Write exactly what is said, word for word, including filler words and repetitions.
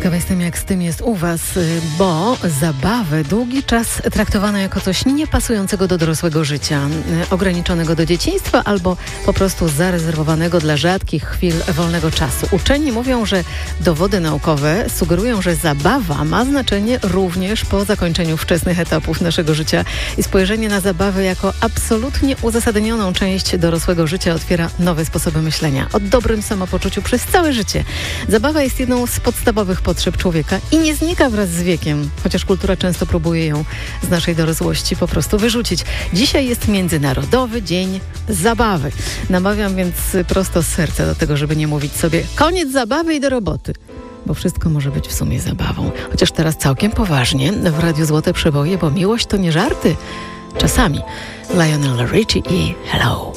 Ciekawa jestem, jak z tym jest u Was, bo zabawy długi czas traktowano jako coś niepasującego do dorosłego życia, ograniczonego do dzieciństwa albo po prostu zarezerwowanego dla rzadkich chwil wolnego czasu. Uczeni mówią, że dowody naukowe sugerują, że zabawa ma znaczenie również po zakończeniu wczesnych etapów naszego życia i spojrzenie na zabawę jako absolutnie uzasadnioną część dorosłego życia otwiera nowe sposoby myślenia o dobrym samopoczuciu przez całe życie. Zabawa jest jedną z podstawowych potrzeb człowieka i nie znika wraz z wiekiem, chociaż kultura często próbuje ją z naszej dorosłości po prostu wyrzucić. Dzisiaj jest Międzynarodowy Dzień Zabawy. Namawiam więc prosto z serca do tego, żeby nie mówić sobie koniec zabawy i do roboty, bo wszystko może być w sumie zabawą. Chociaż teraz całkiem poważnie w Radiu Złote Przeboje, bo miłość to nie żarty. Czasami Lionel Richie i Hello.